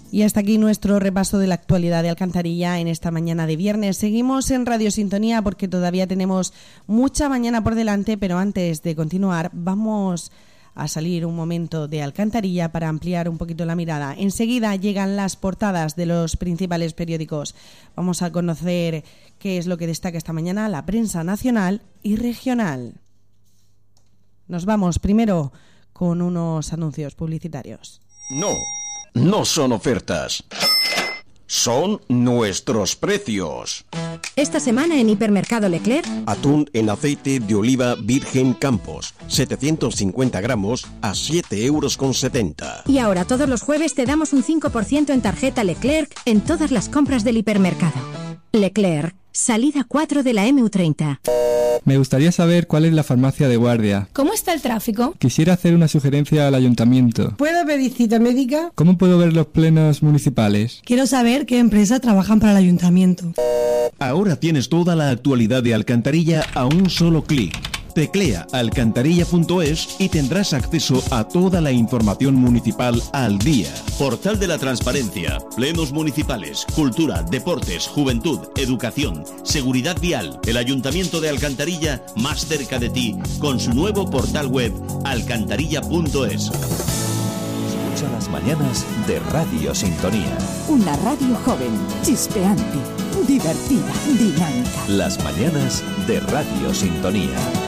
Y hasta aquí nuestro repaso de la actualidad de Alcantarilla en esta mañana de viernes. Seguimos en Radio Sintonía porque todavía tenemos mucha mañana por delante, pero antes de continuar vamos a salir un momento de Alcantarilla para ampliar un poquito la mirada. Enseguida llegan las portadas de los principales periódicos. Vamos a conocer qué es lo que destaca esta mañana la prensa nacional y regional. Nos vamos primero con unos anuncios publicitarios. No son ofertas. Son nuestros precios. Esta semana en Hipermercado Leclerc, Atún en aceite de oliva virgen Campos, 750 gramos a 7,70 €. Y ahora todos los jueves te damos un 5% en tarjeta Leclerc en todas las compras del hipermercado. Leclerc, salida 4 de la MU30. Me gustaría saber cuál es la farmacia de guardia. ¿Cómo está el tráfico? Quisiera hacer una sugerencia al ayuntamiento. ¿Puedo pedir cita médica? ¿Cómo puedo ver los plenos municipales? Quiero saber qué empresas trabajan para el ayuntamiento. Ahora tienes toda la actualidad de Alcantarilla a un solo clic. Teclea alcantarilla.es y tendrás acceso a toda la información municipal al día. Portal de la Transparencia, plenos municipales, cultura, deportes, juventud, educación, seguridad vial. El Ayuntamiento de Alcantarilla más cerca de ti con su nuevo portal web alcantarilla.es. Escucha las mañanas de Radio Sintonía. Una radio joven, chispeante, divertida, dinámica. Las mañanas de Radio Sintonía.